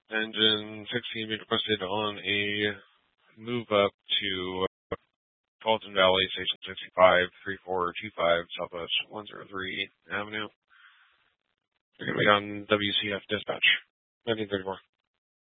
Engine 16 being requested on a move up to Fulton Valley, Station 65, 3425, Southwest 103 Avenue. You're going to be on WCF Dispatch, 1934.